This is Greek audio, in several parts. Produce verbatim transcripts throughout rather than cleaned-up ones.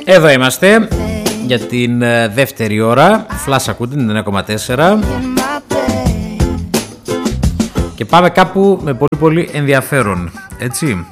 Εδώ είμαστε για την δεύτερη ώρα. Flash ακούτε, την εννιά κόμμα τέσσερα. Και πάμε κάπου με πολύ πολύ ενδιαφέρον, έτσι.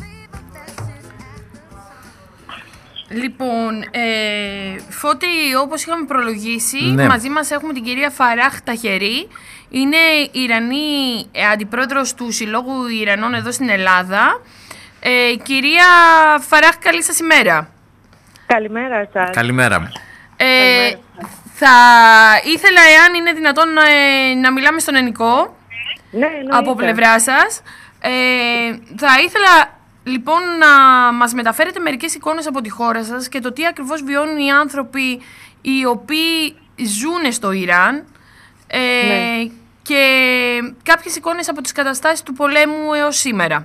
Λοιπόν, ε, Φώτη, όπως είχαμε προλογίσει, ναι. μαζί μας έχουμε την κυρία Φαράχ Ταχερή. Είναι Ιρανή ε, αντιπρόεδρος του Συλλόγου Ιρανών εδώ στην Ελλάδα. Ε, κυρία Φαράχ, καλή σας ημέρα. Καλημέρα σας. Καλημέρα. Ε, Καλημέρα. Θα ήθελα, εάν είναι δυνατόν, ε, να μιλάμε στον ελληνικό, ναι, από πλευρά σας. Ε, θα ήθελα λοιπόν να μας μεταφέρετε μερικές εικόνες από τη χώρα σας και το τι ακριβώς βιώνουν οι άνθρωποι οι οποίοι ζουν στο Ιράν, ε, ναι. και κάποιες εικόνες από τις καταστάσεις του πολέμου έως σήμερα.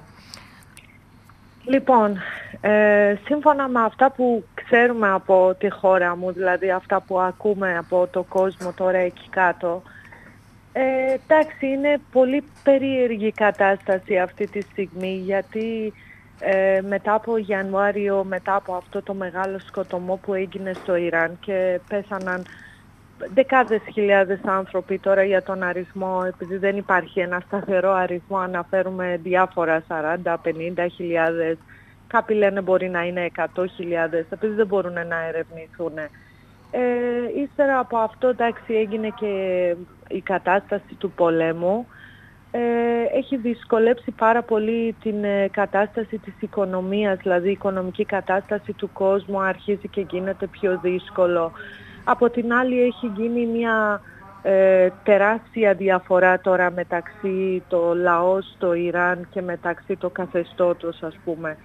Λοιπόν, ε, σύμφωνα με αυτά που ξέρουμε από τη χώρα μου, δηλαδή αυτά που ακούμε από το κόσμο τώρα εκεί κάτω, ε, εντάξει, είναι πολύ περίεργη κατάσταση αυτή τη στιγμή, γιατί ε, μετά από Ιανουάριο, μετά από αυτό το μεγάλο σκοτωμό που έγινε στο Ιράν και πέσαναν δεκάδες χιλιάδες άνθρωποι, τώρα για τον αριθμό, επειδή δεν υπάρχει ένα σταθερό αριθμό, αναφέρουμε διάφορα σαράντα πενήντα χιλιάδες, κάποιοι λένε μπορεί να είναι εκατό χιλιάδες, επειδή δεν μπορούν να ερευνηθούν. Ε, ύστερα από αυτό, εντάξει, έγινε και η κατάσταση του πολέμου. Ε, έχει δυσκολέψει πάρα πολύ την ε, κατάσταση της οικονομίας, δηλαδή η οικονομική κατάσταση του κόσμου αρχίζει και γίνεται πιο δύσκολο. Από την άλλη έχει γίνει μια ε, τεράστια διαφορά τώρα μεταξύ το λαό στο Ιράν και μεταξύ το καθεστώτος, ας πούμε.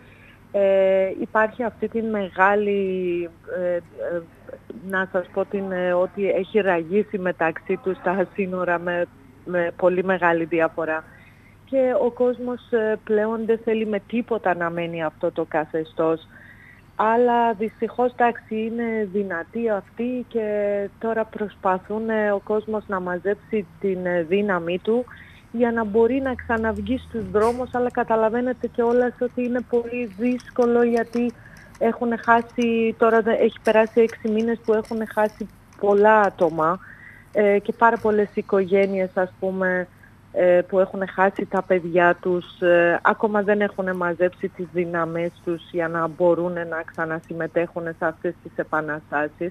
Ε, υπάρχει αυτή την μεγάλη, ε, ε, να σας πω την, ε, ότι έχει ραγίσει μεταξύ τους τα σύνορα με, με πολύ μεγάλη διαφορά. Και ο κόσμος ε, πλέον δεν θέλει με τίποτα να μένει αυτό το καθεστώς. Αλλά δυστυχώς, εντάξει, είναι δυνατοί αυτοί και τώρα προσπαθούν ε, ο κόσμος να μαζέψει την ε, δύναμη του για να μπορεί να ξαναβγεί στους δρόμους, αλλά καταλαβαίνετε κιόλας ότι είναι πολύ δύσκολο, γιατί έχουν χάσει, τώρα έχει περάσει έξι μήνες που έχουν χάσει πολλά άτομα ε, και πάρα πολλές οικογένειες, ας πούμε, ε, που έχουν χάσει τα παιδιά τους, ε, ακόμα δεν έχουν μαζέψει τις δυνάμεις τους για να μπορούν να ξανασυμμετέχουν σε αυτές τις επαναστάσεις.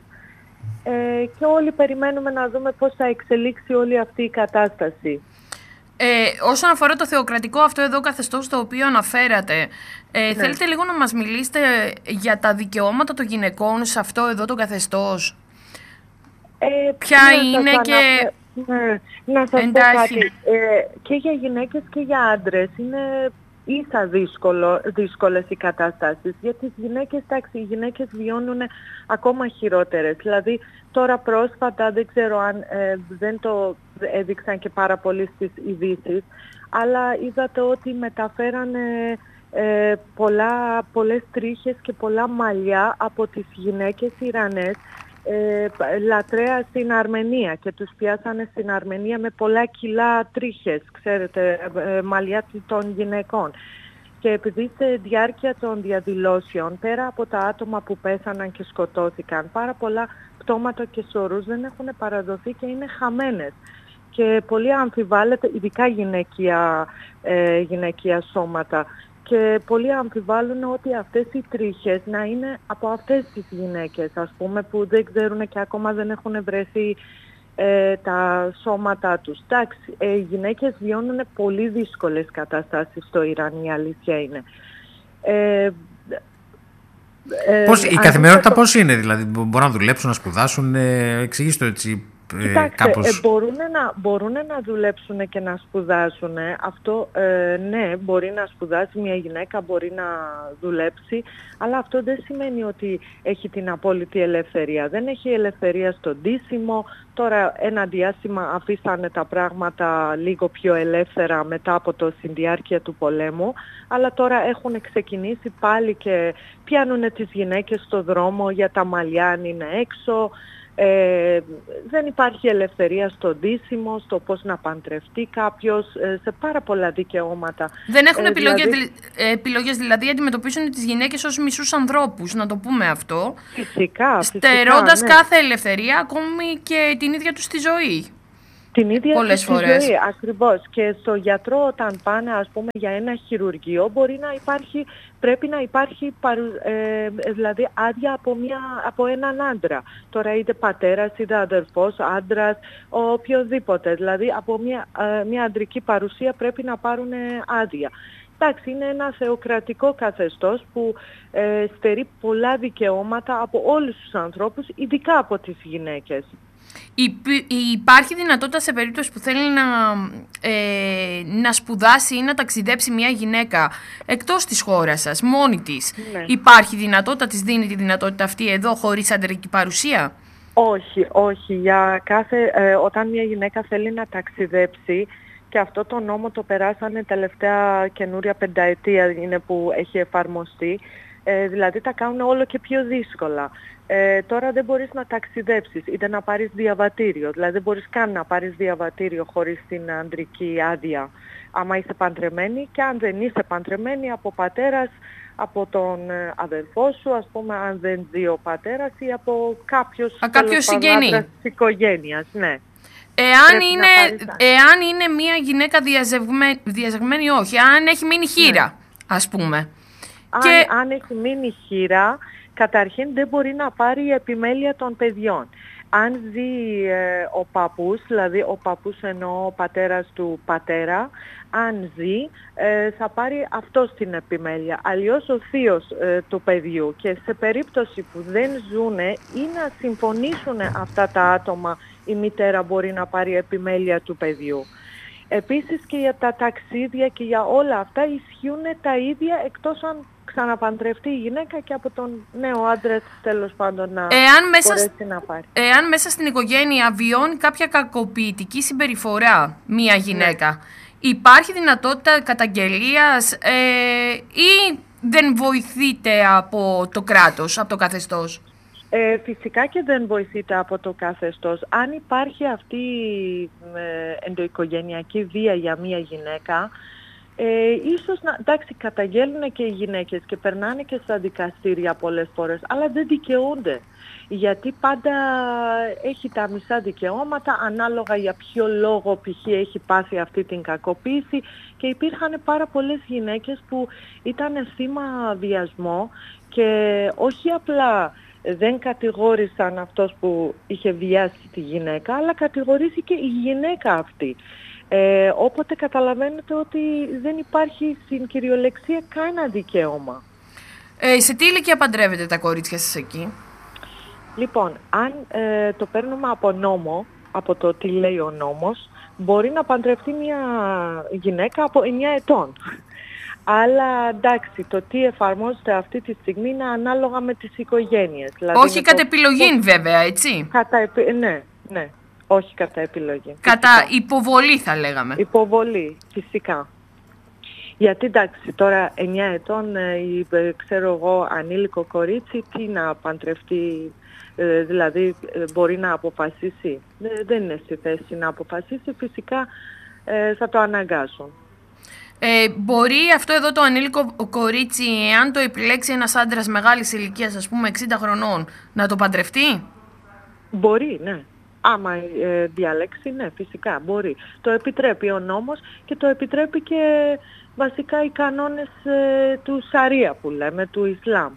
Ε, και όλοι περιμένουμε να δούμε πώς θα εξελίξει όλη αυτή η κατάσταση. Ε, όσον αφορά το θεοκρατικό αυτό εδώ καθεστώς το οποίο αναφέρατε, ε, ναι. θέλετε λίγο να μας μιλήσετε για τα δικαιώματα των γυναικών σε αυτό εδώ το καθεστώς? Ε, Ποια είναι σας και... αναφε... ναι. Να σας εντάχει. πω κάτι. Ε, και για γυναίκες και για άντρες είναι ίσα δύσκολο, δύσκολες οι κατάστασεις. Γιατί οι γυναίκες, εντάξει, οι γυναίκες βιώνουν ακόμα χειρότερες. Δηλαδή τώρα πρόσφατα, δεν ξέρω αν ε, δεν το έδειξαν και πάρα πολύ στις ειδήσεις, αλλά είδατε ότι μεταφέρανε ε, πολλά, πολλές τρίχες και πολλά μαλλιά από τις γυναίκες Ιρανές ε, λατρέα στην Αρμενία, και τους πιάσανε στην Αρμενία με πολλά κιλά τρίχες, ξέρετε, ε, μαλλιά των γυναικών. Και επειδή στη διάρκεια των διαδηλώσεων, πέρα από τα άτομα που πέσαναν και σκοτώθηκαν, πάρα πολλά πτώματα και σωρούς δεν έχουν παραδοθεί και είναι χαμένες. Και πολύ αμφιβάλλεται, ειδικά γυναικεία, ε, γυναικεία σώματα. Και πολλοί αμφιβάλλουν ότι αυτές οι τρίχες να είναι από αυτές τις γυναίκες, ας πούμε, που δεν ξέρουν και ακόμα δεν έχουν βρεθεί ε, τα σώματά τους. Εντάξει, ε, οι γυναίκες βιώνουν πολύ δύσκολες καταστάσεις στο Ιράν, η αλήθεια είναι. Ε, ε, πώς, η καθημερινότητα το... πώς είναι, δηλαδή, μπορούν να δουλέψουν, να σπουδάσουν, ε, εξηγήστε το έτσι. Κοιτάξτε, κάπως... ε, μπορούν, να, μπορούν να δουλέψουν και να σπουδάσουν. Αυτό, ε, ναι, μπορεί να σπουδάσει μια γυναίκα, μπορεί να δουλέψει, αλλά αυτό δεν σημαίνει ότι έχει την απόλυτη ελευθερία. Δεν έχει ελευθερία στο ντύσιμο. Τώρα ένα διάστημα αφήσανε τα πράγματα λίγο πιο ελεύθερα μετά από το συνδιάρκεια του πολέμου, αλλά τώρα έχουν ξεκινήσει πάλι και πιάνουν τις γυναίκες στο δρόμο για τα μαλλιά αν είναι έξω. Ε, δεν υπάρχει ελευθερία στο ντύσιμο, στο πώς να παντρευτεί κάποιος, ε, σε πάρα πολλά δικαιώματα. Δεν έχουν ε, επιλογές, δηλαδή... επιλογές, δηλαδή αντιμετωπίζουν τις γυναίκες ως μισούς ανθρώπους, να το πούμε αυτό. Φυσικά, στερώντας ναι. κάθε ελευθερία, ακόμη και την ίδια τους τη ζωή. Την ίδια Πολλές τη φορές. ζωή, ακριβώς. Και στο γιατρό όταν πάνε, ας πούμε, για ένα χειρουργείο, μπορεί να υπάρχει, πρέπει να υπάρχει παρου, ε, δηλαδή άδεια από, μια, από έναν άντρα. Τώρα είτε πατέρας, είτε αδερφός, άντρας, οποιοδήποτε. Δηλαδή από μια, ε, μια αντρική παρουσία πρέπει να πάρουν άδεια. Εντάξει, είναι ένα θεοκρατικό καθεστώς που ε, στερεί πολλά δικαιώματα από όλους τους ανθρώπους, ειδικά από τις γυναίκες. Υπάρχει δυνατότητα σε περίπτωση που θέλει να, ε, να σπουδάσει ή να ταξιδέψει μια γυναίκα εκτός της χώρας σας, μόνη της. Ναι. Υπάρχει δυνατότητα, της δίνει τη δυνατότητα αυτή εδώ χωρίς αντρική παρουσία? Όχι, όχι. Για κάθε, ε, όταν μια γυναίκα θέλει να ταξιδέψει, και αυτό το νόμο το περάσανε τελευταία καινούρια πενταετία είναι που έχει εφαρμοστεί, ε, δηλαδή τα κάνουν όλο και πιο δύσκολα. Ε, τώρα δεν μπορείς να ταξιδέψεις, είτε να πάρεις διαβατήριο. Δηλαδή δεν μπορείς καν να πάρεις διαβατήριο χωρίς την αντρική άδεια. Άμα είσαι παντρεμένη, και αν δεν είσαι παντρεμένη, από πατέρας, από τον αδερφό σου, ας πούμε, αν δεν ζει ο πατέρας, ή από κάποιος, Α, κάποιος συγγενή της οικογένειας, ναι. Εάν είναι, εάν είναι μια γυναίκα διαζευγμένη, διαζευγμένη όχι, αν έχει μείνει χήρα, ναι, ας πούμε. Αν, και... αν έχει μείνει χήρα, καταρχήν δεν μπορεί να πάρει η επιμέλεια των παιδιών. Αν ζει ε, ο παππούς, δηλαδή ο παππούς εννοώ ο πατέρας του πατέρα, αν ζει ε, θα πάρει αυτός την επιμέλεια. Αλλιώς ο θείος ε, του παιδιού, και σε περίπτωση που δεν ζουνε ή να συμφωνήσουν αυτά τα άτομα, η μητέρα μπορεί να πάρει επιμέλεια του παιδιού. Επίσης και για τα ταξίδια και για όλα αυτά ισχύουν τα ίδια, εκτός αν ξαναπαντρευτεί η γυναίκα και από τον νέο άντρα τέλος πάντων να εάν μέσα, μπορέσει να πάρει. Εάν μέσα στην οικογένεια βιώνει κάποια κακοποιητική συμπεριφορά μία γυναίκα, ναι, υπάρχει δυνατότητα καταγγελίας ε, ή δεν βοηθείται από το κράτος, από το καθεστώς? Ε, φυσικά και δεν βοηθείται από το καθεστώς. Αν υπάρχει αυτή η ε, ενδοοικογενειακή βία για μία γυναίκα, ε, ίσως να, εντάξει, καταγγέλνουν και οι γυναίκες και περνάνε και στα δικαστήρια πολλές φορές, αλλά δεν δικαιούνται. Γιατί πάντα έχει τα μισά δικαιώματα, ανάλογα για ποιο λόγο π.χ. έχει πάθει αυτή την κακοποίηση, και υπήρχαν πάρα πολλές γυναίκες που ήταν θύμα βιασμό και όχι απλά δεν κατηγόρησαν αυτός που είχε βιάσει τη γυναίκα, αλλά κατηγορήθηκε η γυναίκα αυτή. Ε, όποτε καταλαβαίνετε ότι δεν υπάρχει στην κυριολεξία κανένα δικαίωμα. Ε, σε τι ηλικία παντρεύετε τα κορίτσια σας εκεί? Λοιπόν, αν ε, το παίρνουμε από νόμο, από το τι λέει ο νόμος, μπορεί να παντρευτεί μια γυναίκα από εννιά ετών. Αλλά εντάξει, το τι εφαρμόζεται αυτή τη στιγμή είναι ανάλογα με τις οικογένειες. Δηλαδή όχι κατ' το... επιλογή βέβαια, έτσι. Κατά επι... Ναι, ναι. Όχι κατά επιλογή. Κατά φυσικά. υποβολή θα λέγαμε. Υποβολή, φυσικά. Γιατί εντάξει, τώρα εννιά ετών, ή, ξέρω εγώ, ανήλικο κορίτσι, τι να παντρευτεί, ε, δηλαδή ε, μπορεί να αποφασίσει. Ε, δεν είναι στη θέση να αποφασίσει, φυσικά ε, θα το αναγκάσουν. Ε, μπορεί αυτό εδώ το ανήλικο κορίτσι, εάν το επιλέξει ένας άντρας μεγάλης ηλικίας, ας πούμε εξήντα χρονών, να το παντρευτεί? Μπορεί, ναι. Άμα ε, διαλέξει, ναι, φυσικά μπορεί. Το επιτρέπει ο νόμος και το επιτρέπει και βασικά οι κανόνες ε, του Σαρία που λέμε, του Ισλάμ.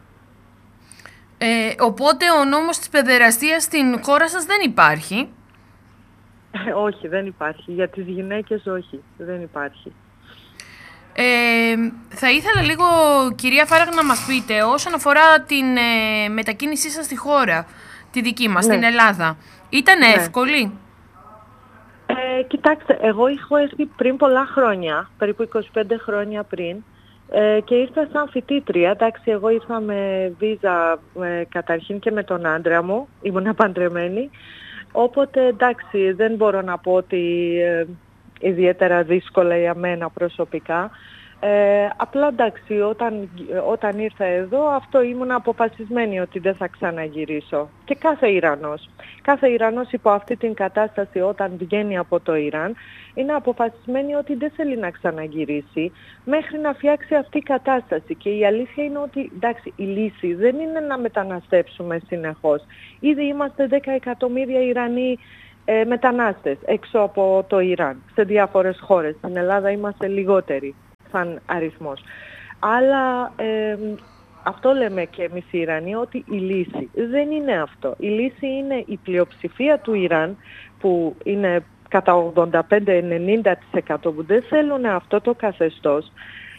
Ε, οπότε ο νόμος της παιδεραστίας στην χώρα σας δεν υπάρχει? Ε, όχι, δεν υπάρχει. Για τις γυναίκες όχι, δεν υπάρχει. Ε, θα ήθελα λίγο, κυρία Φάραγ, να μας πείτε όσον αφορά την ε, μετακίνησή σας στη χώρα, τη δική μας, ναι. στην Ελλάδα. Ήταν ναι. εύκολη? Ε, κοιτάξτε, εγώ είχα έρθει πριν πολλά χρόνια, περίπου είκοσι πέντε χρόνια πριν, ε, και ήρθα σαν φοιτήτρια. Εντάξει, εγώ ήρθα με βίζα ε, καταρχήν και με τον άντρα μου, ήμουν παντρεμένη. Οπότε εντάξει, δεν μπορώ να πω ότι ε, ιδιαίτερα δύσκολα για μένα προσωπικά. Ε, απλά εντάξει, όταν, όταν ήρθα εδώ, αυτό ήμουν αποφασισμένη ότι δεν θα ξαναγυρίσω. Και κάθε Ιρανός. Κάθε Ιρανός υπό αυτή την κατάσταση όταν βγαίνει από το Ιράν, είναι αποφασισμένη ότι δεν θέλει να ξαναγυρίσει μέχρι να φτιάξει αυτή η κατάσταση. Και η αλήθεια είναι ότι, εντάξει, η λύση δεν είναι να μεταναστεύσουμε συνεχώς. Ήδη είμαστε δέκα εκατομμύρια Ιρανοί ε, μετανάστες έξω από το Ιράν, σε διάφορες χώρες. Στην Ελλάδα είμαστε λιγότεροι σαν αριθμός. Αλλά ε, αυτό λέμε και εμείς οι Ιρανοί, ότι η λύση δεν είναι αυτό. Η λύση είναι η πλειοψηφία του Ιράν, που είναι κατά ογδόντα πέντε με ενενήντα τοις εκατό που δεν θέλουν αυτό το καθεστώς,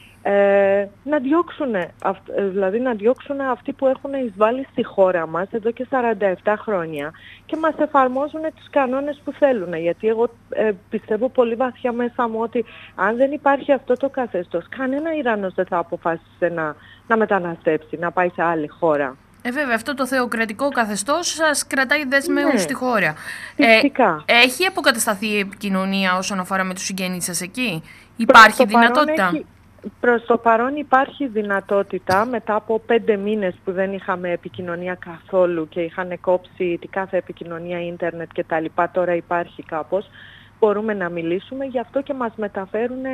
ε, να διώξουν, δηλαδή να διώξουν αυτοί που έχουν εισβάλει στη χώρα μας εδώ και σαράντα επτά χρόνια και μας εφαρμόζουν τους κανόνες που θέλουν. Γιατί εγώ ε, πιστεύω πολύ βαθιά μέσα μου ότι αν δεν υπάρχει αυτό το καθεστώς, κανένα Ιρανός δεν θα αποφάσισε να, να μεταναστεύσει, να πάει σε άλλη χώρα. Ε, βέβαια, αυτό το θεοκρατικό καθεστώς σας κρατάει δεσμεύους, ναι, στη χώρα. Φυσικά. Ε, έχει αποκατασταθεί η επικοινωνία όσον αφορά με τους συγγενείς σας εκεί? Υπάρχει δυνατότητα? Έχει, προς το παρόν υπάρχει δυνατότητα, μετά από πέντε μήνες που δεν είχαμε επικοινωνία καθόλου και είχαν κόψει τη κάθε επικοινωνία ίντερνετ και τα λοιπά, τώρα υπάρχει κάπως, μπορούμε να μιλήσουμε, γι' αυτό και μας μεταφέρουν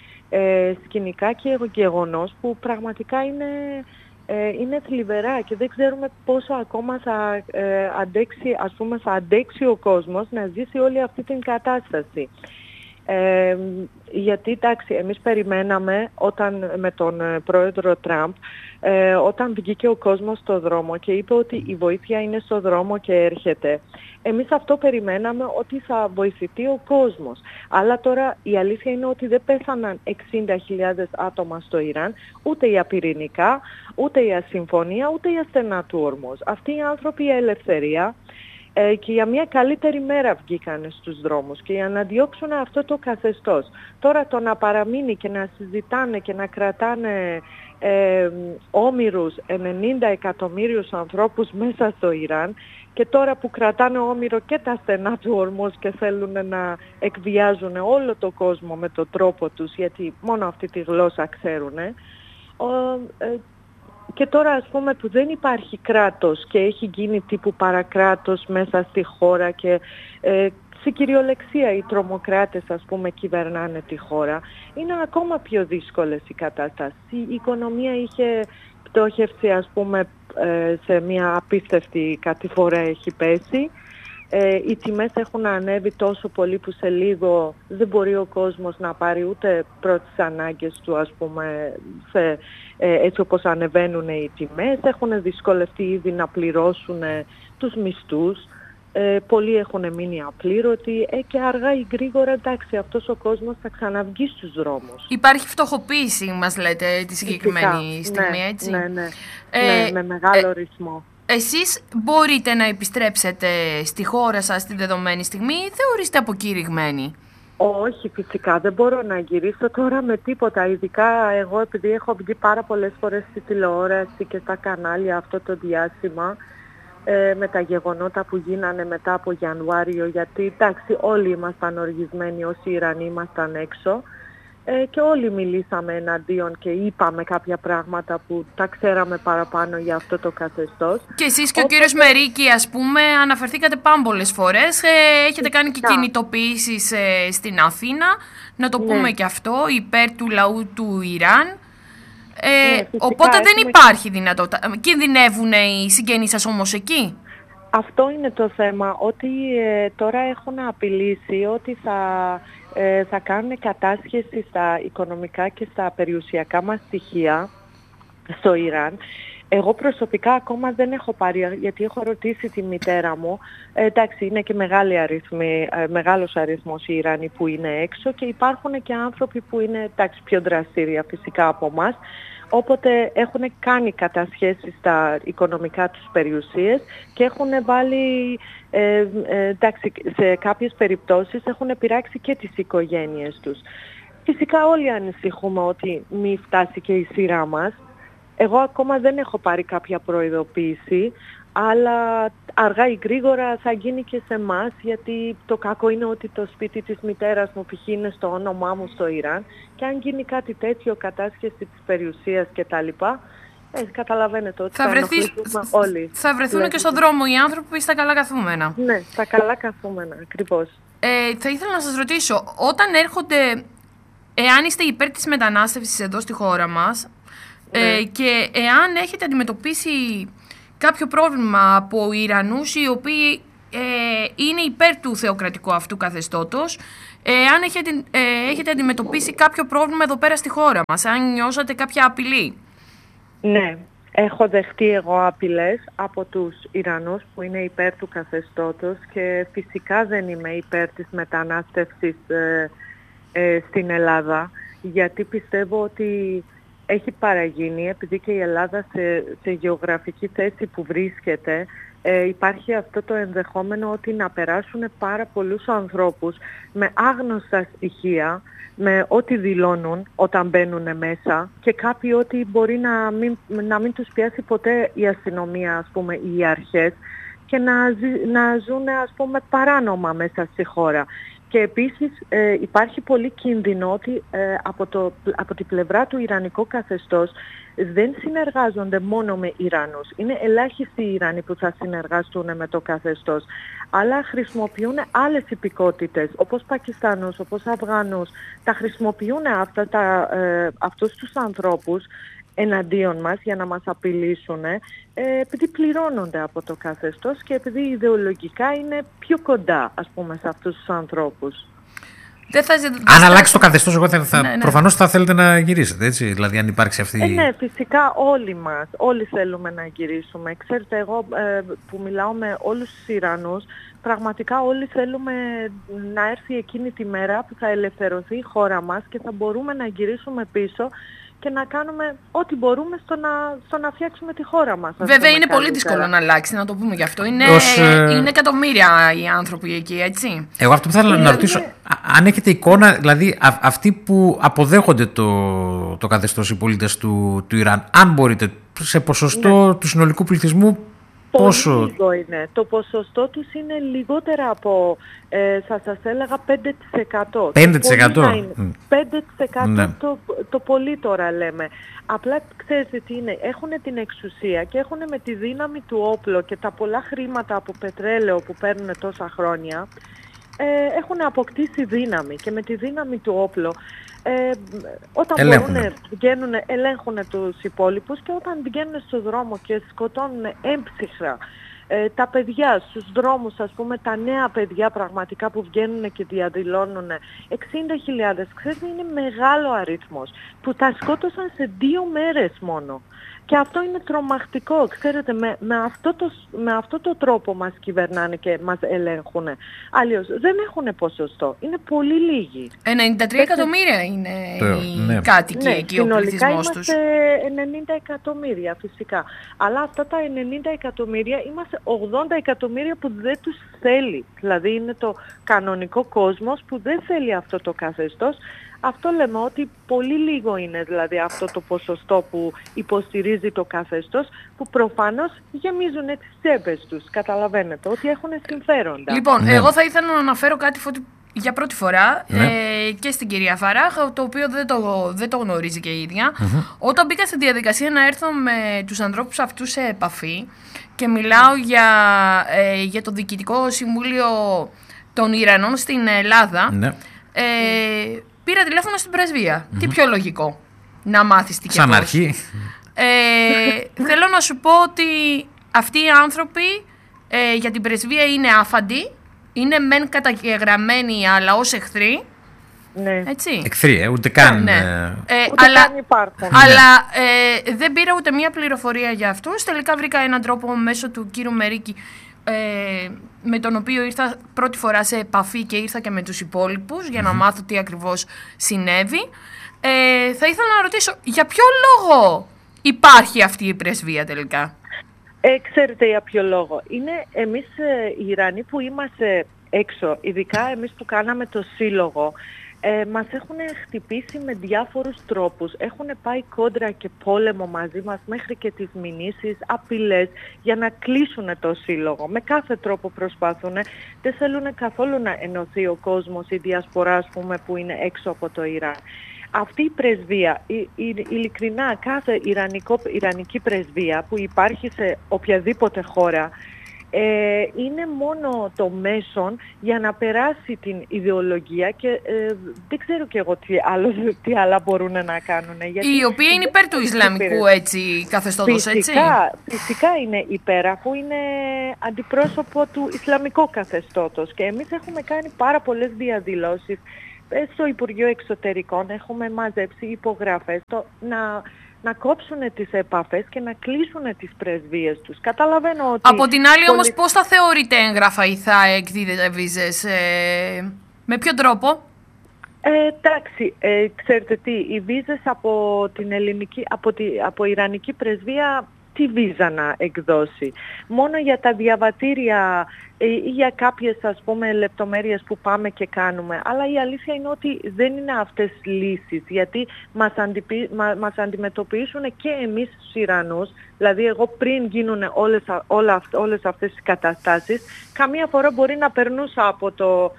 ε, σκηνικά και γεγονός που πραγματικά είναι... είναι θλιβερά και δεν ξέρουμε πόσο ακόμα θα, ε, αντέξει, ας πούμε, θα αντέξει ο κόσμος να ζήσει όλη αυτή την κατάσταση. Ε, γιατί, εντάξει, εμείς περιμέναμε όταν, με τον ε, πρόεδρο Τραμπ, ε, όταν βγήκε ο κόσμος στο δρόμο και είπε ότι η βοήθεια είναι στο δρόμο και έρχεται. Εμείς αυτό περιμέναμε, ότι θα βοηθηθεί ο κόσμος. Αλλά τώρα η αλήθεια είναι ότι δεν πέθαναν εξήντα χιλιάδες άτομα στο Ιράν, ούτε για πυρηνικά, ούτε για συμφωνία, ούτε για στενά του ορμός. Αυτοί οι άνθρωποι για ελευθερία ε, και για μια καλύτερη μέρα βγήκαν στους δρόμους και για να διώξουν αυτό το καθεστώς. Τώρα το να παραμείνει και να συζητάνε και να κρατάνε ε, όμηρους ενενήντα εκατομμύριους ανθρώπους μέσα στο Ιράν, και τώρα που κρατάνε όμηρο και τα στενά του ορμούς και θέλουν να εκβιάζουν όλο το κόσμο με τον τρόπο τους, γιατί μόνο αυτή τη γλώσσα ξέρουν, ε, ε, και τώρα, ας πούμε, που δεν υπάρχει κράτος και έχει γίνει τύπου παρακράτος μέσα στη χώρα και ε, στην κυριολεξία οι τρομοκράτες, ας πούμε, κυβερνάνε τη χώρα, είναι ακόμα πιο δύσκολες οι κατάστασεις. Η οικονομία είχε πτώχευση, ας πούμε, σε μια απίστευτη κατηφορά έχει πέσει. Ε, οι τιμές έχουν ανέβει τόσο πολύ που σε λίγο δεν μπορεί ο κόσμος να πάρει ούτε πρώτες ανάγκες του, ας πούμε, σε, ε, έτσι όπως ανεβαίνουν οι τιμές. Έχουν δυσκολευτεί ήδη να πληρώσουν τους μισθούς. Ε, πολλοί έχουν μείνει απλήρωτοι ε, και αργά ή γρήγορα, εντάξει, αυτός ο κόσμος θα ξαναβγεί στους δρόμους. Υπάρχει φτωχοποίηση, μας λέτε, τη συγκεκριμένη Φυσικά, στιγμή, ναι, έτσι. Ναι, ναι, ε, ναι, με μεγάλο ε, ρυθμό. Εσείς μπορείτε να επιστρέψετε στη χώρα σας τη δεδομένη στιγμή ή θεωρείστε αποκηρυγμένοι? Όχι, φυσικά δεν μπορώ να γυρίσω τώρα με τίποτα. Ειδικά εγώ, επειδή έχω βγει πάρα πολλές φορές στη τηλεόραση και στα κανάλια αυτό το διάστημα, ε, με τα γεγονότα που γίνανε μετά από Ιανουάριο, γιατί εντάξει όλοι ήμασταν οργισμένοι, όσοι Ιρανοί ήμασταν έξω, ε, και όλοι μιλήσαμε εναντίον και είπαμε κάποια πράγματα που τα ξέραμε παραπάνω για αυτό το καθεστώς. Και εσείς και ο κύριος Μερίκη, ας πούμε, αναφερθήκατε πάμπολες φορές, ε, έχετε κάνει και κινητοποιήσεις ε, στην Αθήνα, να το πούμε, ναι, και αυτό, υπέρ του λαού του Ιράν. Ε, ναι, οπότε δεν έχουμε... υπάρχει δυνατότητα. Κινδυνεύουν οι συγγενείς σας όμως εκεί? Αυτό είναι το θέμα, ότι ε, τώρα έχουν απειλήσει ότι θα, ε, θα κάνουν κατάσχεση στα οικονομικά και στα περιουσιακά μας στοιχεία στο Ιράν. Εγώ προσωπικά ακόμα δεν έχω πάρει, γιατί έχω ρωτήσει τη μητέρα μου. Ε, εντάξει, είναι και μεγάλη αριθμή, ε, μεγάλος αριθμός οι Ιρανοί που είναι έξω και υπάρχουν και άνθρωποι που είναι, εντάξει, πιο δραστήρια φυσικά από εμάς. Όποτε έχουν κάνει κατασχέσεις στα οικονομικά τους περιουσίες και έχουν βάλει, ε, ε, εντάξει, σε κάποιες περιπτώσεις έχουν πειράξει και τις οικογένειες τους. Φυσικά όλοι ανησυχούμε ότι μη φτάσει και η σειρά μας. εγώ ακόμα δεν έχω πάρει κάποια προειδοποίηση, αλλά αργά ή γρήγορα θα γίνει και σε εμάς, γιατί το κακό είναι ότι το σπίτι της μητέρας μου π.χ. είναι στο όνομά μου στο Ιράν και αν γίνει κάτι τέτοιο, κατάσχεση της περιουσίας κτλ. Ε, καταλαβαίνετε ότι θα, θα βρεθείς, όλοι. Θα βρεθούν δηλαδή και στον δρόμο οι άνθρωποι στα καλά καθούμενα. Ναι, στα καλά καθούμενα, ακριβώς. Ε, θα ήθελα να σας ρωτήσω, όταν έρχονται, εάν είστε υπέρ της μετανάστευσης εδώ στη χώρα μας, ναι. ε, και εάν έχετε αντιμετωπίσει κάποιο πρόβλημα από Ιρανούς οι οποίοι ε, είναι υπέρ του θεοκρατικού αυτού καθεστώτος, ε, αν έχετε, ε, έχετε αντιμετωπίσει κάποιο πρόβλημα εδώ πέρα στη χώρα μας, αν νιώσατε κάποια απειλή. Ναι, έχω δεχτεί εγώ απειλές από τους Ιρανούς που είναι υπέρ του καθεστώτος και φυσικά δεν είμαι υπέρ της μετανάστευσης ε, ε, στην Ελλάδα, γιατί πιστεύω ότι έχει παραγίνει, επειδή και η Ελλάδα σε, σε γεωγραφική θέση που βρίσκεται, ε, υπάρχει αυτό το ενδεχόμενο ότι να περάσουν πάρα πολλούς ανθρώπους με άγνωστα στοιχεία, με ό,τι δηλώνουν όταν μπαίνουν μέσα και κάποιοι ότι μπορεί να μην, να μην τους πιάσει ποτέ η αστυνομία, ας πούμε, ή οι αρχές και να, να ζουν, ας πούμε, παράνομα μέσα στη χώρα. Και επίσης ε, υπάρχει πολύ κίνδυνο ότι ε, από, το, από την πλευρά του Ιρανικού καθεστώς δεν συνεργάζονται μόνο με Ιρανούς. Είναι ελάχιστοι οι Ιρανοί που θα συνεργαστούν με το καθεστώς. Αλλά χρησιμοποιούν άλλες υπηκότητες, όπως Πακιστάνους, όπως Αφγανούς. Τα χρησιμοποιούν αυτά, τα, ε, αυτούς τους ανθρώπους εναντίον μας για να μας απειλήσουν, ε, επειδή πληρώνονται από το καθεστώς και επειδή ιδεολογικά είναι πιο κοντά, ας πούμε, σε αυτούς τους ανθρώπους. Δεν θα... Αν αλλάξει το καθεστώς, εγώ θα, θα, ναι, ναι. προφανώς θα θέλετε να γυρίσετε, έτσι, δηλαδή αν υπάρξει αυτή... Ε, ναι, φυσικά όλοι μας, όλοι θέλουμε να γυρίσουμε. Ξέρετε, εγώ ε, που μιλάω με όλους τους Ιρανούς, πραγματικά όλοι θέλουμε να έρθει εκείνη τη μέρα που θα ελευθερωθεί η χώρα μας και θα μπορούμε να γυρίσουμε πίσω και να κάνουμε ό,τι μπορούμε στο να, στο να φτιάξουμε τη χώρα μας. Βέβαια είναι καλύτερα. Πολύ δύσκολο να αλλάξει, να το πούμε γι' αυτό. Είναι, Ως, ε... είναι εκατομμύρια οι άνθρωποι εκεί, έτσι. Εγώ αυτό που θέλω να ρωτήσω, είναι... αν έχετε εικόνα, δηλαδή α, αυτοί που αποδέχονται το, το καθεστώς, οι πολίτες του, του Ιράν, αν μπορείτε, σε ποσοστό ναι. του συνολικού πληθυσμού, πόσο... Πολύ λίγο είναι. Το ποσοστό τους είναι λιγότερα από, ε, θα σας έλεγα, πέντε τοις εκατό. πέντε τοις εκατό. Mm. πέντε τοις εκατό ναι. το, το πολύ τώρα λέμε. Απλά ξέρετε τι είναι, έχουν την εξουσία και έχουν με τη δύναμη του όπλου και τα πολλά χρήματα από πετρέλαιο που παίρνουν τόσα χρόνια, ε, έχουν αποκτήσει δύναμη και με τη δύναμη του όπλου Ε, όταν μπορούν, βγαίνουν, ελέγχουν τους υπόλοιπους και όταν βγαίνουν στο δρόμο και σκοτώνουν έμψυχρα ε, τα παιδιά στους δρόμους, ας πούμε, τα νέα παιδιά πραγματικά που βγαίνουν και διαδηλώνουν εξήντα χιλιάδες, ξέρετε, είναι μεγάλο αριθμός που τα σκότωσαν σε δύο μέρες μόνο. Και αυτό είναι τρομακτικό, ξέρετε, με, με, αυτό το, με αυτό το τρόπο μας κυβερνάνε και μας ελέγχουν. Αλλιώς δεν έχουν ποσοστό, είναι πολύ λίγοι. ενενήντα τρία εκατομμύρια είναι οι ναι. κάτοικοι ναι, εκεί, ο πληθυσμός τους. Είμαστε ενενήντα εκατομμύρια φυσικά. Αλλά αυτά τα ενενήντα εκατομμύρια είμαστε ογδόντα εκατομμύρια που δεν τους θέλει. Δηλαδή είναι το κανονικό κόσμος που δεν θέλει αυτό το καθεστώς. Αυτό λέμε ότι πολύ λίγο είναι δηλαδή αυτό το ποσοστό που υποστηρίζει το καθεστώς, που προφανώς γεμίζουν τις τσέπες τους. Καταλαβαίνετε ότι έχουν συμφέροντα. Λοιπόν, ναι. εγώ θα ήθελα να αναφέρω κάτι φωτι... για πρώτη φορά ναι. ε, και στην κυρία Φαράχ, το οποίο δεν το, δεν το γνωρίζει και η ίδια. Mm-hmm. Όταν μπήκα στη διαδικασία να έρθω με τους ανθρώπους αυτούς σε επαφή και μιλάω mm. για, ε, για το Διοικητικό Συμβούλιο των Ιρανών στην Ελλάδα, ναι. ε, mm. πήρα τηλέφωνο στην πρεσβεία. Mm-hmm. Τι πιο λογικό να μάθεις τι και σαν πώς. αρχή. Ε, θέλω να σου πω ότι αυτοί οι άνθρωποι ε, για την πρεσβεία είναι άφαντοι. Είναι μεν καταγεγραμμένοι, αλλά ως εχθροί. Ναι. Έτσι. Εχθροί, ε, ούτε καν. Ναι. Ε, ούτε αλλά καν υπάρχουν. αλλά ε, δεν πήρα ούτε μία πληροφορία για αυτούς. Τελικά βρήκα έναν τρόπο μέσω του κύριου Μερίκη, ε, με τον οποίο ήρθα πρώτη φορά σε επαφή και ήρθα και με τους υπόλοιπους για να mm-hmm. μάθω τι ακριβώς συνέβη. Ε, θα ήθελα να ρωτήσω, για ποιο λόγο υπάρχει αυτή η πρεσβεία τελικά? Ε, ξέρετε για ποιο λόγο. Είναι εμείς ε, οι Ιρανοί που είμαστε έξω, ειδικά εμείς που κάναμε το σύλλογο, Ε, μας έχουν χτυπήσει με διάφορους τρόπους. Έχουν πάει κόντρα και πόλεμο μαζί μας μέχρι και τις μηνύσεις, απειλές για να κλείσουν το σύλλογο. Με κάθε τρόπο προσπαθούν. Δεν θέλουν καθόλου να ενωθεί ο κόσμος, η διασπορά, ας πούμε, που είναι έξω από το Ιράν. Αυτή η πρεσβεία, η, η, ειλικρινά κάθε ιρανικό, ιρανική πρεσβεία που υπάρχει σε οποιαδήποτε χώρα, Ε, είναι μόνο το μέσον για να περάσει την ιδεολογία και ε, δεν ξέρω και εγώ τι, άλλο, τι άλλα μπορούν να κάνουν. Γιατί η οποία είναι υπέρ του Ισλαμικού έτσι, καθεστώτος, έτσι. Φυσικά, φυσικά είναι υπέρ, αφού είναι αντιπρόσωπο του Ισλαμικού καθεστώτος. Και εμείς έχουμε κάνει πάρα πολλές διαδηλώσεις στο Υπουργείο Εξωτερικών, έχουμε μαζέψει υπογραφές το, να... να κόψουν τις επαφές και να κλείσουν τις πρεσβείες τους. Καταλαβαίνω ότι... Από την άλλη όμως πώς θα θεωρείτε έγγραφα ή θα εκδίδετε βίζες, ε, με ποιο τρόπο? Ε, εντάξει, ε, ξέρετε τι, οι βίζες από την ελληνική, από, τη, από ιρανική πρεσβεία, τι βίζα να εκδώσει. Μόνο για τα διαβατήρια ή για κάποιες, ας πούμε, λεπτομέρειες που πάμε και κάνουμε. Αλλά η αλήθεια είναι ότι δεν είναι αυτές λύσεις, γιατί μας, αντιπι... μα... μας αντιμετωπίσουν και εμείς τους Ιρανούς. Δηλαδή εγώ πριν γίνουν όλες, όλα... όλες αυτές τις καταστάσεις, καμία φορά μπορεί να περνούσα από το...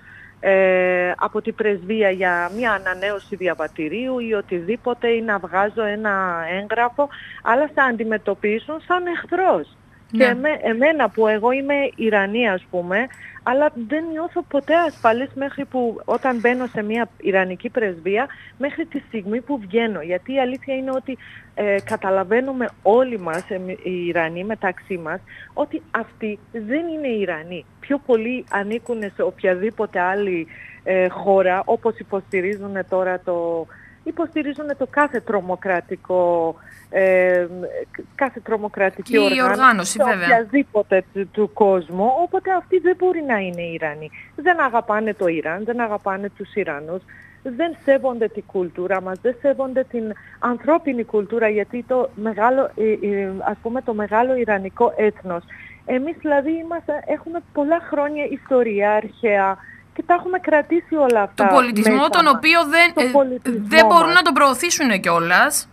Ε, από την πρεσβεία για μια ανανέωση διαβατηρίου ή οτιδήποτε ή να βγάζω ένα έγγραφο, αλλά θα αντιμετωπίσουν σαν εχθρός. Ναι. Και εμέ, εμένα που εγώ είμαι Ιρανή, ας πούμε, αλλά δεν νιώθω ποτέ ασφαλής μέχρι που όταν μπαίνω σε μια ιρανική πρεσβεία, μέχρι τη στιγμή που βγαίνω. Γιατί η αλήθεια είναι ότι ε, καταλαβαίνουμε όλοι μας, ε, οι Ιρανοί μεταξύ μας, ότι αυτοί δεν είναι Ιρανοί. Πιο πολλοί ανήκουν σε οποιαδήποτε άλλη ε, χώρα, όπως υποστηρίζουν τώρα το... υποστηρίζουν το κάθε τρομοκρατικό, ε, κάθε τρομοκρατική οργάνωση, οργάνωση σε οποιαδήποτε του, του κόσμου, οπότε αυτοί δεν μπορεί να είναι Ιρανοί. Δεν αγαπάνε το Ιράν, δεν αγαπάνε τους Ιρανούς, δεν σέβονται την κουλτούρα μας, δεν σέβονται την ανθρώπινη κουλτούρα, γιατί το μεγάλο, ας πούμε, το μεγάλο ιρανικό έθνος, εμείς δηλαδή είμαστε, έχουμε πολλά χρόνια ιστορία αρχαία, και τα έχουμε κρατήσει όλα αυτά. Το πολιτισμό τον μας. οποίο δεν, ε, δεν μπορούν μας. να τον προωθήσουν κιόλας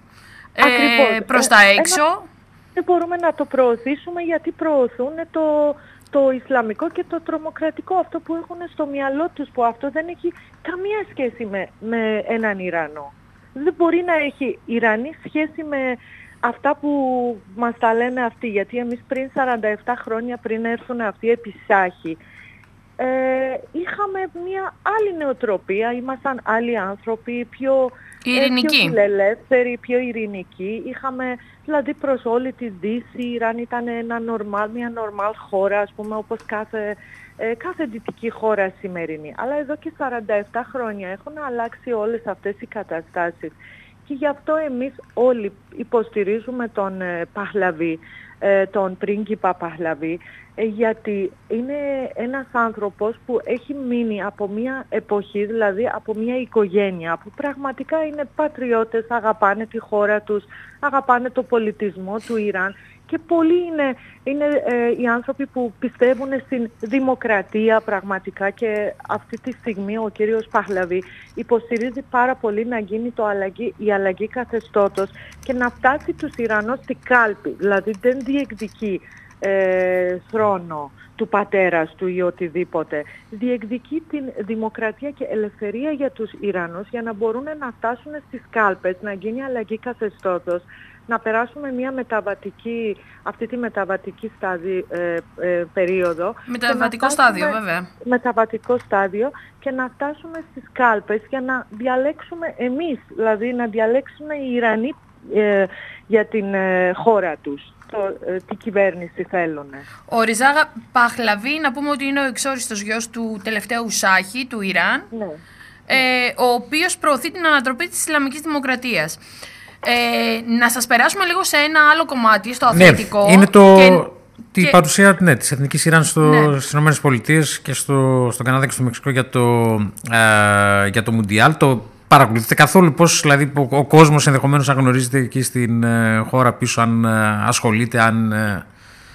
ε, προς τα έξω. Ένα, δεν μπορούμε να το προωθήσουμε γιατί προωθούν το, το Ισλαμικό και το τρομοκρατικό, αυτό που έχουν στο μυαλό τους, που αυτό δεν έχει καμία σχέση με, με έναν Ιρανό. Δεν μπορεί να έχει Ιρανή σχέση με αυτά που μας τα λένε αυτοί, γιατί εμείς πριν σαράντα επτά χρόνια πριν έρθουν αυτοί επί Σάχη, Ε, είχαμε μια άλλη νοοτροπία, ήμασταν άλλοι άνθρωποι, πιο, ε, πιο φιλελεύθεροι, πιο ειρηνικοί. Είχαμε, δηλαδή προς όλη τη Δύση, η Ιράν ήταν ένα normal, μια normal χώρα, ας πούμε, όπως κάθε, ε, κάθε δυτική χώρα σημερινή. Αλλά εδώ και σαράντα επτά χρόνια έχουν αλλάξει όλες αυτές οι καταστάσεις. Και γι' αυτό εμείς όλοι υποστηρίζουμε τον ε, Παχλαβή, ε, τον πρίγκιπα Παχλαβή, γιατί είναι ένας άνθρωπος που έχει μείνει από μια εποχή, δηλαδή από μια οικογένεια που πραγματικά είναι πατριώτες, αγαπάνε τη χώρα τους, αγαπάνε το πολιτισμό του Ιράν και πολλοί είναι, είναι ε, οι άνθρωποι που πιστεύουν στην δημοκρατία πραγματικά και αυτή τη στιγμή ο κύριος Παχλαβή υποστηρίζει πάρα πολύ να γίνει το αλλαγή, η αλλαγή καθεστώτος και να φτάσει τους Ιρανούς στη κάλπη, δηλαδή δεν διεκδικεί Ε, θρόνο του πατέρας του ή οτιδήποτε. Διεκδικεί την δημοκρατία και ελευθερία για τους Ιρανούς για να μπορούν να φτάσουν στις κάλπες, να γίνει αλλαγή καθεστώτος, να περάσουμε μια μεταβατική, αυτή τη μεταβατική στάδι, ε, ε, περίοδο. Μεταβατικό στάδιο, βέβαια. Μεταβατικό στάδιο και να φτάσουμε στις κάλπες για να διαλέξουμε εμείς, δηλαδή να διαλέξουμε οι Ιρανοί ε, για την ε, χώρα τους. Το, ε, τι κυβέρνηση θέλουν. Ο Ριζά Παχλαβή, να πούμε ότι είναι ο εξόριστος γιος του τελευταίου Σάχη του Ιράν, ναι. ε, ο οποίος προωθεί την ανατροπή της Ισλαμικής Δημοκρατίας. Ε, να σας περάσουμε λίγο σε ένα άλλο κομμάτι, στο αθλητικό. Ναι, είναι το, και, την και... παρουσία ναι, της Εθνικής Ιράν στο, ναι. στις ΗΠΑ και στο, στον Καναδά και στο Μεξικό για το, ε, για το Μουντιάλ. Το παρακολουθείτε καθόλου πώς δηλαδή, ο, ο κόσμος ενδεχομένως να γνωρίζετε εκεί στην ε, χώρα πίσω, αν ε, ασχολείται, αν... Ε...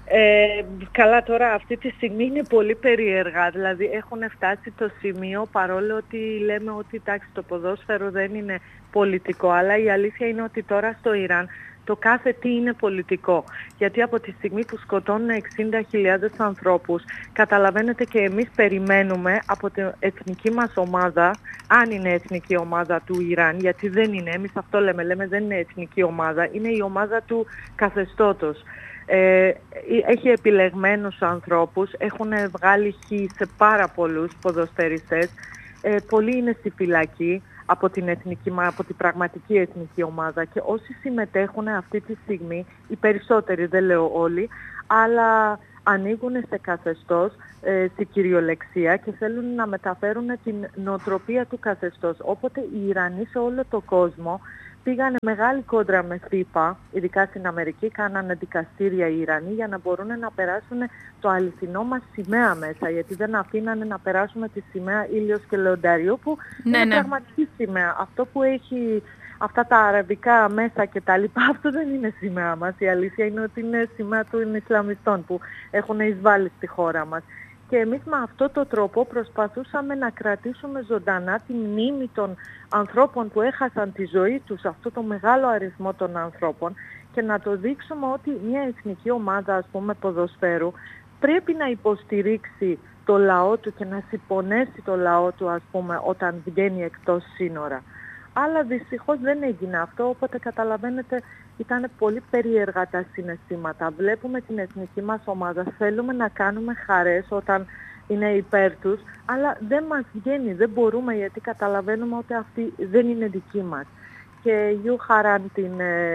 Ε, καλά, τώρα αυτή τη στιγμή είναι πολύ περίεργα. Δηλαδή έχουν φτάσει το σημείο, παρόλο ότι λέμε ότι εντάξει, το ποδόσφαιρο δεν είναι πολιτικό, αλλά η αλήθεια είναι ότι τώρα στο Ιράν το κάθε τι είναι πολιτικό. Γιατί από τη στιγμή που σκοτώνουν εξήντα χιλιάδες ανθρώπους, καταλαβαίνετε, και εμείς περιμένουμε από την εθνική μας ομάδα, αν είναι εθνική ομάδα του Ιράν, γιατί δεν είναι, εμείς αυτό λέμε, λέμε δεν είναι εθνική ομάδα, είναι η ομάδα του καθεστώτος. Ε, έχει επιλεγμένους ανθρώπους, έχουν βγάλει χ σε πάρα πολλούς ποδοσφαιριστές, ε, πολλοί είναι στη φυλακή από την, εθνική, από την πραγματική εθνική ομάδα, και όσοι συμμετέχουν αυτή τη στιγμή, οι περισσότεροι, δεν λέω όλοι, αλλά ανοίγουν σε καθεστώς, ε, στη κυριολεξία, και θέλουν να μεταφέρουν την νοοτροπία του καθεστώς. Όποτε οι Ιρανοί σε όλο τον κόσμο πήγανε μεγάλη κόντρα με FIFA, ειδικά στην Αμερική, κάνανε δικαστήρια οι Ιρανοί για να μπορούν να περάσουν το αληθινό μας σημαία μέσα, γιατί δεν αφήνανε να περάσουμε τη σημαία ήλιος και λεοντάριο, που ναι, είναι ναι. πραγματική σημαία. Αυτό που έχει αυτά τα αραβικά μέσα και τα λοιπά, αυτό δεν είναι σημαία μας. Η αλήθεια είναι ότι είναι σημαία των Ισλαμιστών που έχουν εισβάλει στη χώρα μας. Και εμείς με αυτόν τον τρόπο προσπαθούσαμε να κρατήσουμε ζωντανά τη μνήμη των ανθρώπων που έχασαν τη ζωή τους, αυτό το μεγάλο αριθμό των ανθρώπων, και να το δείξουμε ότι μια εθνική ομάδα, ας πούμε, ποδοσφαίρου πρέπει να υποστηρίξει το λαό του και να συμπονέσει το λαό του, ας πούμε, όταν βγαίνει εκτός σύνορα. Αλλά δυστυχώς δεν έγινε αυτό, οπότε καταλαβαίνετε, ήταν πολύ περίεργα τα συναισθήματα. Βλέπουμε την εθνική μας ομάδα, θέλουμε να κάνουμε χαρές όταν είναι υπέρ τους, αλλά δεν μας βγαίνει, δεν μπορούμε, γιατί καταλαβαίνουμε ότι αυτή δεν είναι δική μας. Και γιου χαράν την,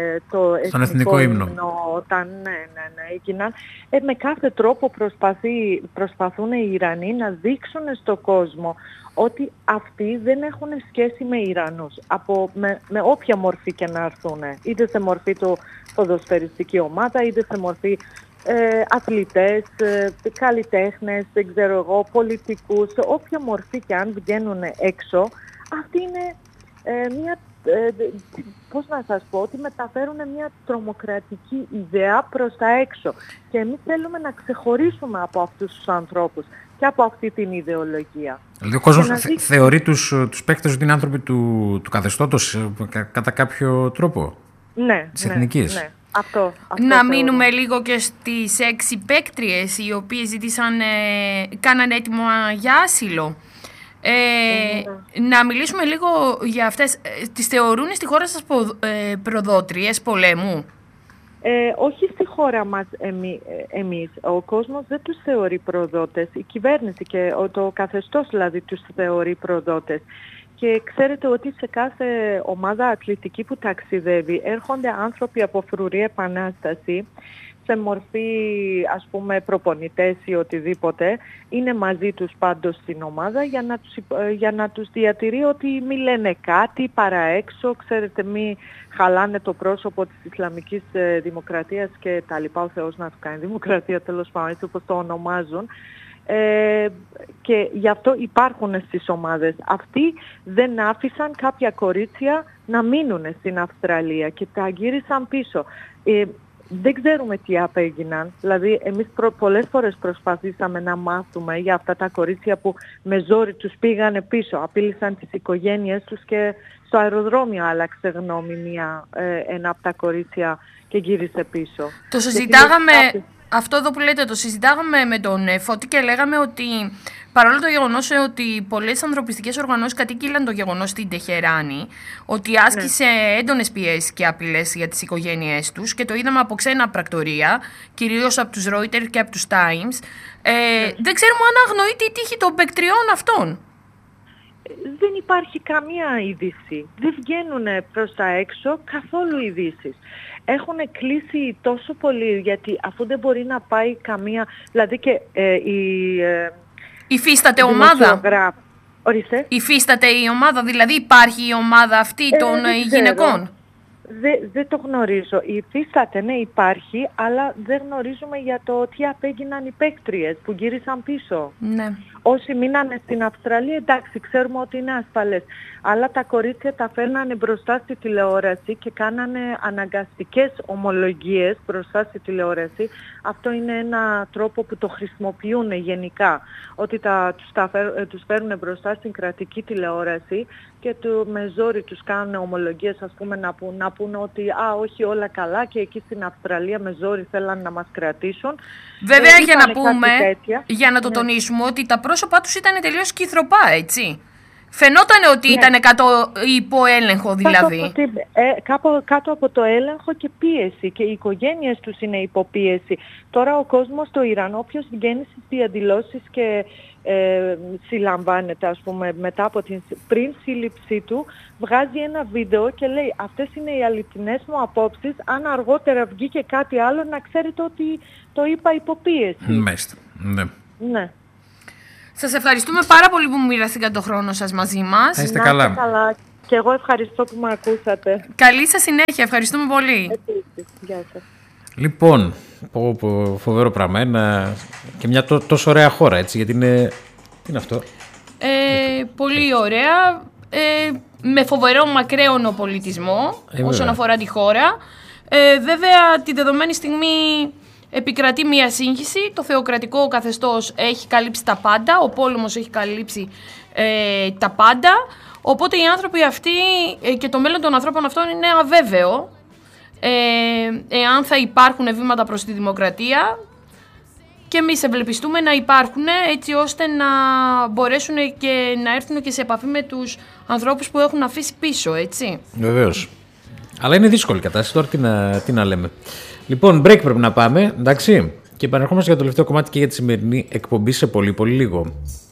το εθνικό, εθνικό ύμνο, ύμνο όταν ναι, ναι, ναι, έγιναν. Ε, με κάθε τρόπο προσπαθεί, προσπαθούν οι Ιρανοί να δείξουν στον κόσμο ότι αυτοί δεν έχουν σχέση με Ιρανούς, από, με, με όποια μορφή και να έρθουν, είτε σε μορφή του ποδοσφαιριστική ομάδα, είτε σε μορφή ε, αθλητές, ε, καλλιτέχνες, δεν ξέρω εγώ, πολιτικούς, σε όποια μορφή και αν βγαίνουν έξω, αυτή είναι ε, μια, ε, πώς να σας πω, ότι μεταφέρουν μια τρομοκρατική ιδέα προς τα έξω. Και εμείς θέλουμε να ξεχωρίσουμε από αυτούς τους ανθρώπους και από αυτή την ιδεολογία. Δηλαδή ο κόσμος θε, δείξει... θεωρεί τους, τους παίκτες ότι είναι άνθρωποι του, του καθεστώτος κα, κατά κάποιο τρόπο. Ναι, της ναι, εθνικής. Ναι. Αυτό, αυτό να θεωρώ. μείνουμε λίγο και στις έξι παίκτριες οι οποίες ζήτησαν, ε, κάνανε έτοιμο για άσυλο. Ε, mm. Να μιλήσουμε λίγο για αυτές. Ε, τις θεωρούν στη χώρα σας προ, ε, προδότριες πολέμου? Ε, όχι στη χώρα μας εμεί, εμείς. Ο κόσμος δεν τους θεωρεί προδότες. Η κυβέρνηση και το καθεστώς δηλαδή τους θεωρεί προδότες. Και ξέρετε ότι σε κάθε ομάδα αθλητική που ταξιδεύει έρχονται άνθρωποι από φρουρή επανάσταση, σε μορφή ας πούμε προπονητές ή οτιδήποτε, είναι μαζί τους πάντως στην ομάδα για να τους, για να τους διατηρεί ότι μη λένε κάτι παρά έξω, ξέρετε, μη χαλάνε το πρόσωπο της Ισλαμικής Δημοκρατίας και τα λοιπά, ο Θεός να του κάνει δημοκρατία, τέλος πάντων, έτσι όπως το ονομάζουν. Ε, και γι' αυτό υπάρχουν στις ομάδες. Αυτοί δεν άφησαν κάποια κορίτσια να μείνουν στην Αυστραλία και τα γύρισαν πίσω. Ε, δεν ξέρουμε τι απέγιναν. Δηλαδή εμείς προ, πολλές φορές προσπαθήσαμε να μάθουμε για αυτά τα κορίτσια που με ζόρι τους πήγανε πίσω. Απείλησαν τις οικογένειες τους και στο αεροδρόμιο άλλαξε γνώμη μια, ε, ένα από τα κορίτσια και γύρισε πίσω. Το συζητάγαμε... Αυτό εδώ που λέτε το συζητάγαμε με τον Φώτη και λέγαμε ότι παρόλο το γεγονός ότι πολλές ανθρωπιστικές οργανώσεις κατήγγειλαν το γεγονός στην Τεχεράνη, ότι άσκησε ναι. έντονες πιέσεις και απειλές για τις οικογένειές τους, και το είδαμε από ξένα πρακτορία, κυρίως από τους Reuters και από τους Times, ε, ναι. δεν ξέρουμε αν αγνοεί τη τύχη των παικτριών αυτών. Δεν υπάρχει καμία είδηση. Δεν βγαίνουν προς τα έξω καθόλου ειδήσεις. Έχουν κλείσει τόσο πολύ, γιατί αφού δεν μπορεί να πάει καμία... Δηλαδή και ε, η... Ε, υφίσταται ομάδα. Ορίστε. Υφίσταται η ομάδα, δηλαδή υπάρχει η ομάδα αυτή των ε, γυναικών. Δεν δε το γνωρίζω. Υφίσταται, ναι, υπάρχει, αλλά δεν γνωρίζουμε για το τι απέγιναν οι παίκτριες που γύρισαν πίσω. Ναι. Όσοι μείνανε στην Αυστραλία, εντάξει, ξέρουμε ότι είναι ασφαλές. Αλλά τα κορίτσια τα φέρνανε μπροστά στη τηλεόραση και κάνανε αναγκαστικές ομολογίες μπροστά στη τηλεόραση. Αυτό είναι ένα τρόπο που το χρησιμοποιούν γενικά. Ότι τα, τους, τα φέρ, τους φέρνουν μπροστά στην κρατική τηλεόραση και του, με ζόρι τους κάνουν ομολογίες, ας πούμε, να πούν, να πούν ότι α, όχι όλα καλά και εκεί στην Αυστραλία με ζόρι θέλαν να μας κρατήσουν. Βέβαια, ε, για να πούμε, τέτοια. για να το ναι. τονίσουμε, ότι τα πρόσωπά τους ήταν τελείως σκυθροπά, έτσι. Φαινότανε ότι ναι. ήταν κάτω υπό έλεγχο, δηλαδή. Κάτω από, ε, κάτω, κάτω από το έλεγχο και πίεση, και οι οικογένειες τους είναι υποπίεση. Τώρα ο κόσμος στο Ιράν, όποιος βγαίνει στις διαδηλώσεις και ε, συλλαμβάνεται, ας πούμε, μετά από την, πριν σύλληψή του, βγάζει ένα βίντεο και λέει αυτές είναι οι αληθινές μου απόψεις, αν αργότερα βγει και κάτι άλλο να ξέρετε ότι το είπα υποπίεση. Μάλιστα, ναι. Ναι. Σας ευχαριστούμε πάρα πολύ που μοιραστήκατε τον χρόνο σας μαζί μας. Να είστε Να καλά. είστε καλά. Και εγώ ευχαριστώ που με ακούσατε. Καλή σας συνέχεια. Ευχαριστούμε πολύ. Επίσης. Γεια σας. Λοιπόν, πω, πω, φοβερό πράγμα. Ένα, και μια τό, τόσο ωραία χώρα, έτσι, γιατί είναι... Τι είναι αυτό? Ε, πολύ ωραία. Ε, με φοβερό μακραίωνο πολιτισμό ε, όσον αφορά τη χώρα. Ε, βέβαια, τη δεδομένη στιγμή επικρατεί μια σύγχυση. Το θεοκρατικό καθεστώς έχει καλύψει τα πάντα. Ο πόλεμος έχει καλύψει ε, τα πάντα. Οπότε οι άνθρωποι αυτοί ε, και το μέλλον των ανθρώπων αυτών είναι αβέβαιο. Ε, εάν θα υπάρχουν βήματα προς τη δημοκρατία, και εμείς ευελπιστούμε να υπάρχουν, έτσι ώστε να μπορέσουν και να έρθουν και σε επαφή με τους ανθρώπους που έχουν αφήσει πίσω, έτσι. Βεβαίως. Αλλά είναι δύσκολη η κατάσταση, τώρα τι να, τι να λέμε. Λοιπόν, break πρέπει να πάμε, εντάξει. Και επανερχόμαστε για το τελευταίο κομμάτι και για τη σημερινή εκπομπή σε πολύ πολύ λίγο.